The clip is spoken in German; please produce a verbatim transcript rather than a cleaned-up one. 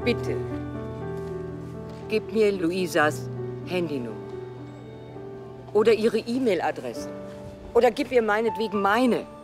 Bitte, gib mir Luisas Handynummer. Oder ihre E-Mail-Adresse. Oder gib ihr meinetwegen meine.